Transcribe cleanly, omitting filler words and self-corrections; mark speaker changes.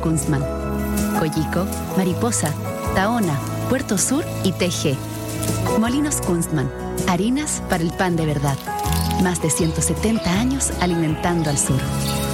Speaker 1: Kunstmann. Coyico, Mariposa, Tahona, Puerto Sur y TG. Molinos Kunstmann, harinas para el pan de verdad. Más de 170 años alimentando al sur.